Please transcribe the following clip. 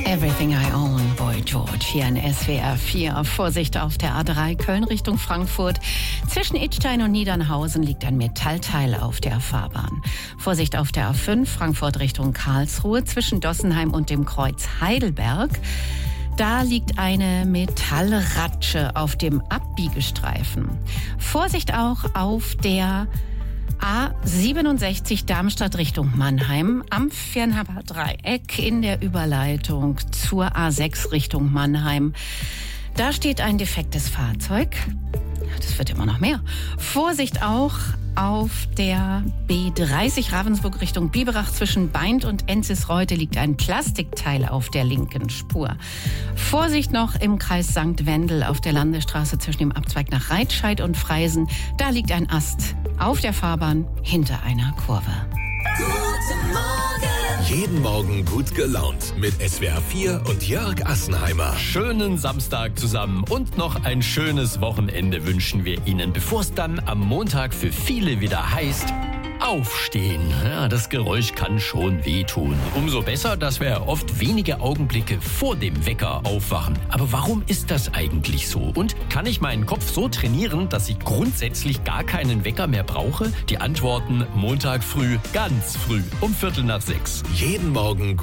Everything I Own, Boy George, hier in SWR 4. Vorsicht auf der A3 Köln Richtung Frankfurt. Zwischen Idstein und Niedernhausen liegt ein Metallteil auf der Fahrbahn. Vorsicht auf der A5 Frankfurt Richtung Karlsruhe zwischen Dossenheim und dem Kreuz Heidelberg. Da liegt eine Metallratsche auf dem Abbiegestreifen. Vorsicht auch auf der A67 Darmstadt Richtung Mannheim am Viernhaber Dreieck in der Überleitung zur A6 Richtung Mannheim. Da steht ein defektes Fahrzeug. Das wird immer noch mehr. Vorsicht auch auf der B30 Ravensburg Richtung Biberach zwischen Beint und Enzisreuth liegt ein Plastikteil auf der linken Spur. Vorsicht noch im Kreis St. Wendel auf der Landesstraße zwischen dem Abzweig nach Reitscheid und Freisen. Da liegt ein Ast auf der Fahrbahn hinter einer Kurve. Guten Morgen. Jeden Morgen gut gelaunt mit SWR 4 und Jörg Assenheimer. Schönen Samstag zusammen und noch ein schönes Wochenende wünschen wir Ihnen, bevor es dann am Montag für viele wieder heißt: Aufstehen. Ja, das Geräusch kann schon wehtun. Umso besser, dass wir oft wenige Augenblicke vor dem Wecker aufwachen. Aber warum ist das eigentlich so? Und kann ich meinen Kopf so trainieren, dass ich grundsätzlich gar keinen Wecker mehr brauche? Die Antworten Montag früh, ganz früh, um 5:45. Jeden Morgen